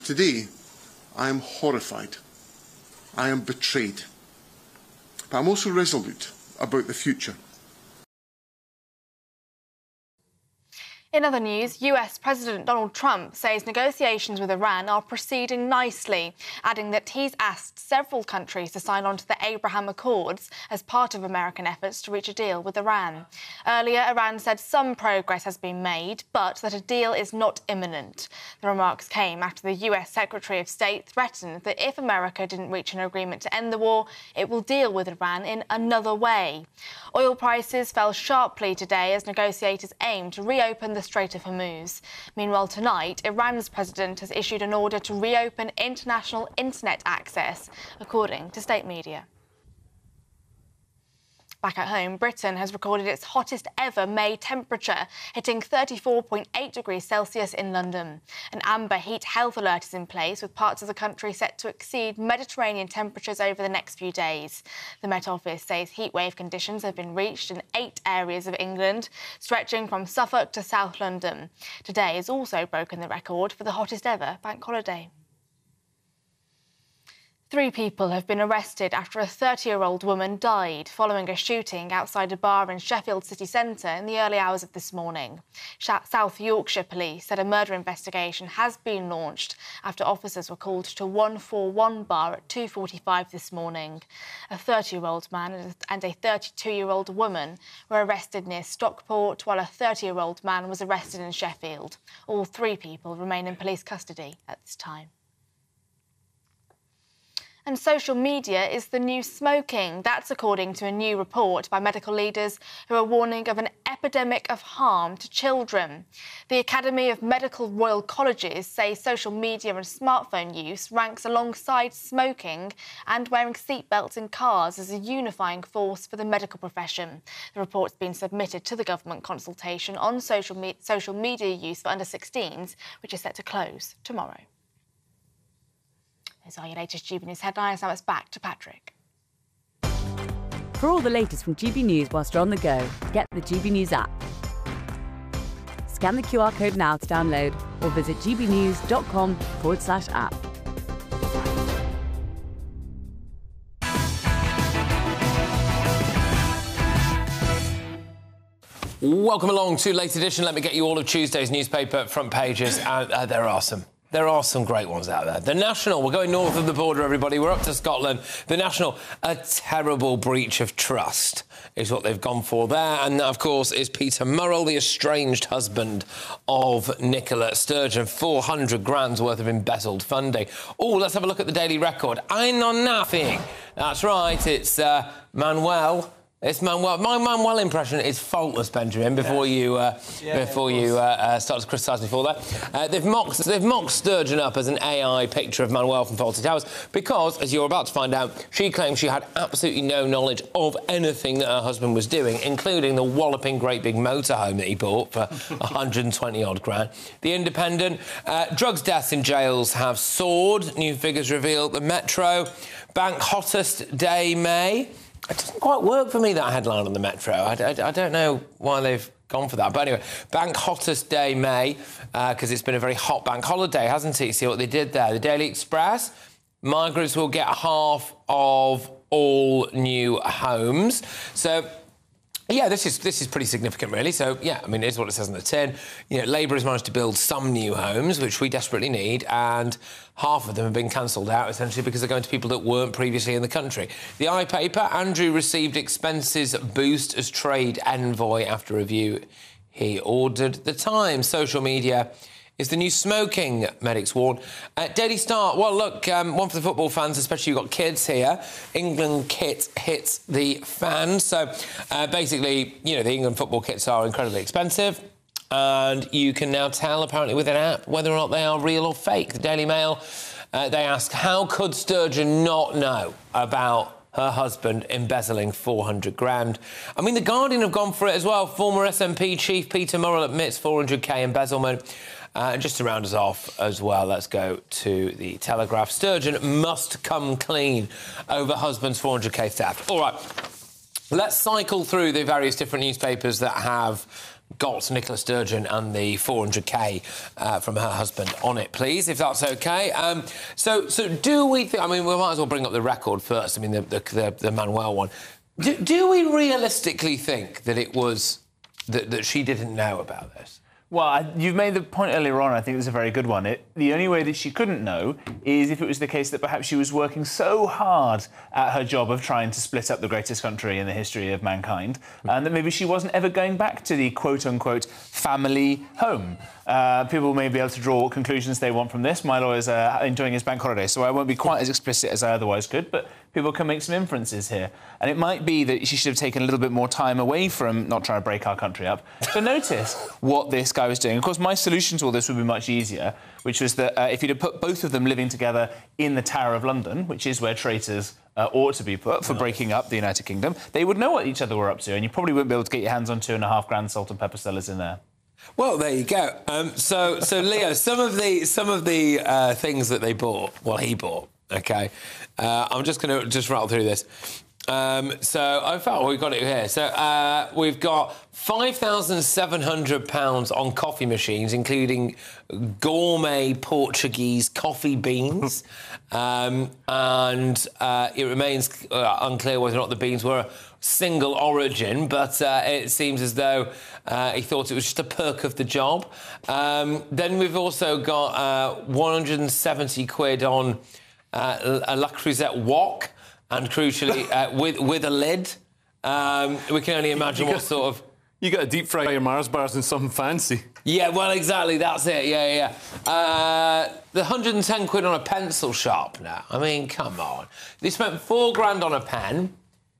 Today, I am horrified. I am betrayed. But I'm also resolute about the future. In other news, US President Donald Trump says negotiations with Iran are proceeding nicely, adding that he's asked several countries to sign on to the Abraham Accords as part of American efforts to reach a deal with Iran. Earlier, Iran said some progress has been made, but that a deal is not imminent. The remarks came after the US Secretary of State threatened that if America didn't reach an agreement to end the war, it will deal with Iran in another way. Oil prices fell sharply today as negotiators aim to reopen the Strait of Hormuz. Meanwhile, tonight, Iran's president has issued an order to reopen international internet access, according to state media. Back at home, Britain has recorded its hottest ever May temperature, hitting 34.8 degrees Celsius in London. An amber heat health alert is in place, with parts of the country set to exceed Mediterranean temperatures over the next few days. The Met Office says heatwave conditions have been reached in 8 areas of England, stretching from Suffolk to South London. Today has also broken the record for the hottest ever bank holiday. 3 people have been arrested after a 30-year-old woman died following a shooting outside a bar in Sheffield city centre in the early hours of this morning. South Yorkshire Police said a murder investigation has been launched after officers were called to 141 bar at 2:45 this morning. A 30-year-old man and a 32-year-old woman were arrested near Stockport, while a 30-year-old man was arrested in Sheffield. All 3 people remain in police custody at this time. And social media is the new smoking. That's according to a new report by medical leaders who are warning of an epidemic of harm to children. The Academy of Medical Royal Colleges say social media and smartphone use ranks alongside smoking and wearing seatbelts in cars as a unifying force for the medical profession. The report's been submitted to the government consultation on social media use for under-16s, which is set to close tomorrow. Those are your latest GB News headlines. Now it's back to Patrick. For all the latest from GB News whilst you're on the go, get the GB News app. Scan the QR code now to download or visit gbnews.com/app. Welcome along to Late Edition. Let me get you all of Tuesday's newspaper front pages. There are some great ones out there. The National, we're going north of the border, everybody. We're up to Scotland. The National, a terrible breach of trust is what they've gone for there. And that, of course, is Peter Murrell, the estranged husband of Nicola Sturgeon. 400 grand's worth of embezzled funding. Oh, let's have a look at the Daily Record. I know nothing. That's right, it's Manuel. It's Manuel. My Manuel impression is faultless, Benjamin. Before you start to criticise me for that, they've mocked Sturgeon up as an AI picture of Manuel from Fawlty Towers because, as you're about to find out, she claims she had absolutely no knowledge of anything that her husband was doing, including the walloping great big motorhome that he bought for 120 odd grand. The Independent, drugs deaths in jails have soared. New figures reveal. The Metro, bank hottest day May. It doesn't quite work for me, that headline on the Metro. I don't know why they've gone for that. But anyway, bank hottest day May, because it's been a very hot bank holiday, hasn't it? You see what they did there. The Daily Express, migrants will get half of all new homes. So, yeah, this is pretty significant, really. So, yeah, I mean, it is what it says on the tin. You know, Labour has managed to build some new homes, which we desperately need, and half of them have been cancelled out, essentially, because they're going to people that weren't previously in the country. The iPaper, Andrew received expenses boost as trade envoy after review. He ordered. The Times, social media is the new smoking, medics warn. Daily Star, well, look, one for the football fans, especially you've got kids here. England kit hits the fan. So, basically, you know, the England football kits are incredibly expensive. And you can now tell, apparently, with an app, whether or not they are real or fake. The Daily Mail, they ask, how could Sturgeon not know about her husband embezzling 400 grand? I mean, The Guardian have gone for it as well. Former SNP chief Peter Murrell admits 400k embezzlement. Just to round us off as well, let's go to the Telegraph. Sturgeon must come clean over husband's 400k theft. All right, let's cycle through the various different newspapers that have got Nicola Sturgeon and the 400k from her husband on it, please, if that's OK. So do we think... I mean, we might as well bring up the record first. I mean, the Manuel one. Do we realistically think that it was... that she didn't know about this? Well, you've made the point earlier on, I think it's a very good one. The only way that she couldn't know is if it was the case that perhaps she was working so hard at her job of trying to split up the greatest country in the history of mankind, and that maybe she wasn't ever going back to the quote-unquote family home. People may be able to draw what conclusions they want from this. Milo is enjoying his bank holiday, so I won't be quite as explicit as I otherwise could, but people can make some inferences here. And it might be that she should have taken a little bit more time away from not trying to break our country up to notice what this guy was doing. Of course, my solution to all this would be much easier, which was that if you'd have put both of them living together in the Tower of London, which is where traitors ought to be put for breaking up the United Kingdom, they would know what each other were up to, and you probably wouldn't be able to get your hands on 2.5 grand salt and pepper cellars in there. Well, there you go. So Leo, some of the things that they bought, well, he bought. OK, I'm just going to rattle through this. So I felt we've got it here. So we've got £5,700 on coffee machines, including gourmet Portuguese coffee beans, and it remains unclear whether or not the beans were single origin, but it seems as though he thought it was just a perk of the job. Then we've also got 170 quid on a La Creuset wok, and crucially with a lid. We can only imagine what sort of... You got to deep fry your Mars bars in something fancy. Yeah, well, exactly, that's it, yeah. The 110 quid on a pencil sharpener. I mean, come on. They spent 4 grand on a pen,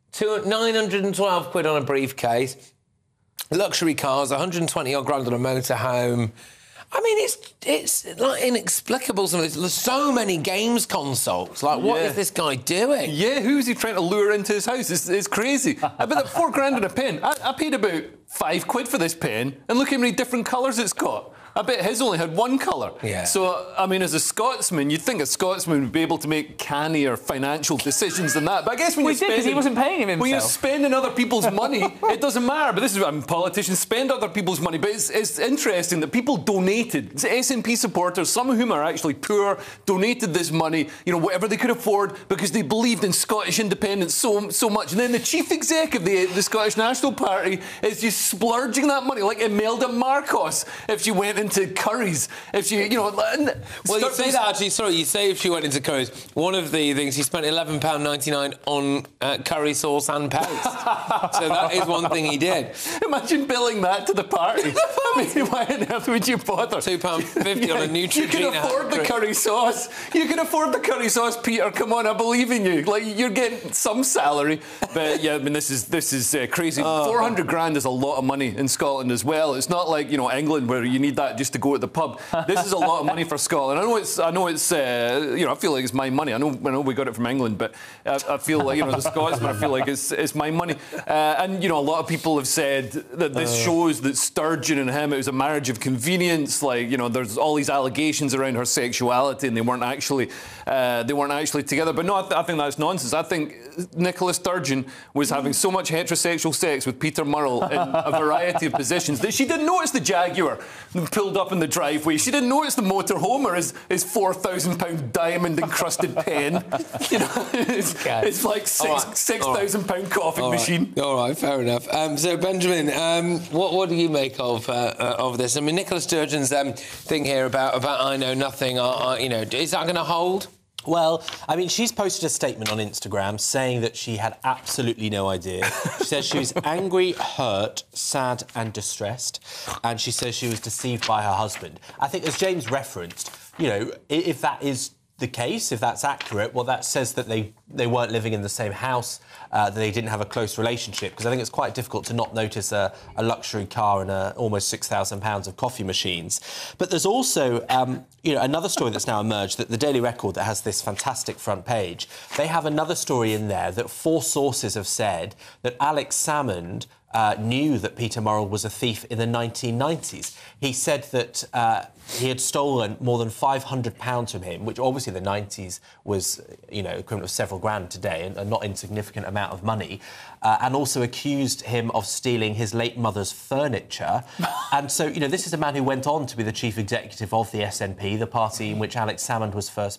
912 quid on a briefcase, luxury cars, 120 odd grand on a motorhome. I mean, it's like inexplicable. There's so many games consoles. Like, what is this guy doing? Yeah, who is he trying to lure into his house? It's crazy. I bet that 4 grand on a pen. I paid about 5 quid for this pen, and look how many different colours it's got. I bet his only had one colour. Yeah. So, I mean, as a Scotsman, you'd think a Scotsman would be able to make cannier financial decisions than that. But I guess when he wasn't paying him himself. When you're spending other people's money, it doesn't matter. But this is, politicians spend other people's money. But it's interesting that people donated. SNP supporters, some of whom are actually poor, donated this money, you know, whatever they could afford, because they believed in Scottish independence so much. And then the chief exec of the Scottish National Party is just splurging that money like Imelda Marcos if she went into Curry's, if she, you know... Well, you say that, actually, sorry, you say if she went into Curry's. One of the things, he spent £11.99 on curry sauce and paste. So that is one thing he did. Imagine billing that to the party. I mean, why on earth would you bother? £2.50 on a Neutrogena. You can afford the curry sauce. You can afford the curry sauce, Peter. Come on, I believe in you. Like, you're getting some salary. But, yeah, I mean, this is crazy. 400 grand is a lot of money in Scotland as well. It's not like, you know, England, where you need that just to go to the pub. This is a lot of money for Scotland. I know it's you know, I feel like it's my money. I know we got it from England, but I feel like, you know, as a Scotsman, I feel like it's my money. And, you know, a lot of people have said that this shows that Sturgeon and him, it was a marriage of convenience. Like, you know, there's all these allegations around her sexuality, and they weren't actually together. But no, I think that's nonsense. I think Nicola Sturgeon was having so much heterosexual sex with Peter Murrell in a variety of positions that she didn't notice the Jaguar pulled up in the driveway. She didn't notice the motorhome or his £4,000 diamond-encrusted pen. You know, it's like £6,000 coffee machine. All right, fair enough. So, Benjamin, what do you make of this? I mean, Nicola Sturgeon's thing here about I know nothing, you know, is that going to hold? Well, I mean, she's posted a statement on Instagram saying that she had absolutely no idea. She says she was angry, hurt, sad and distressed, and she says she was deceived by her husband. I think, as James referenced, you know, if that is the case, if that's accurate, well, that says that they weren't living in the same house, that they didn't have a close relationship, because I think it's quite difficult to not notice a luxury car and almost £6,000 of coffee machines. But there's also, you know, another story that's now emerged, that the Daily Record, that has this fantastic front page, they have another story in there that 4 sources have said that Alex Salmond knew that Peter Murrell was a thief in the 1990s. He said that he had stolen more than £500 from him, which obviously in the 90s was, you know, equivalent of several grand today, and a not insignificant amount of money, and also accused him of stealing his late mother's furniture. And so, you know, this is a man who went on to be the chief executive of the SNP, the party in which Alex Salmond was first